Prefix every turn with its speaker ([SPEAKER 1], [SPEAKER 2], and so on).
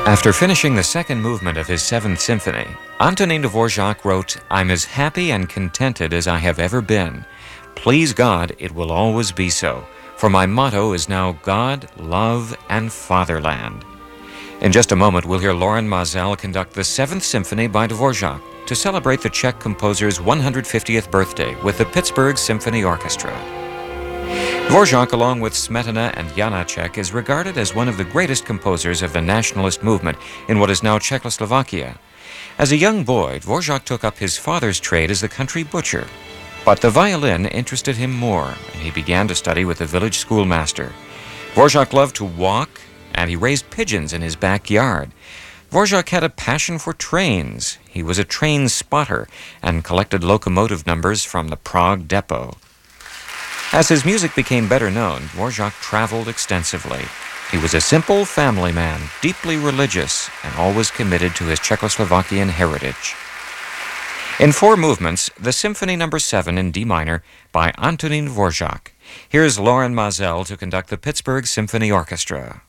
[SPEAKER 1] After finishing the second movement of his Seventh Symphony, Antonin Dvorak wrote, "I'm as happy and contented as I have ever been. Please God, it will always be so, for my motto is now God, love, and fatherland." In just a moment, we'll hear Loren Maazel conduct the Seventh Symphony by Dvorak to celebrate the Czech composer's 150th birthday with the Pittsburgh Symphony Orchestra. Dvorak, along with Smetana and Janacek, is regarded as one of the greatest composers of the nationalist movement in what is now Czechoslovakia. As a young boy, Dvorak took up his father's trade as the country butcher. But the violin interested him more, and he began to study with the village schoolmaster. Dvorak loved to walk, and he raised pigeons in his backyard. Dvorak had a passion for trains. He was a train spotter and collected locomotive numbers from the Prague depot. As his music became better known, Dvorak traveled extensively. He was a simple family man, deeply religious, and always committed to his Czechoslovakian heritage. In 4 movements, the Symphony No. 7 in D minor by Antonin Dvorak. Here's Loren Maazel to conduct the Pittsburgh Symphony Orchestra.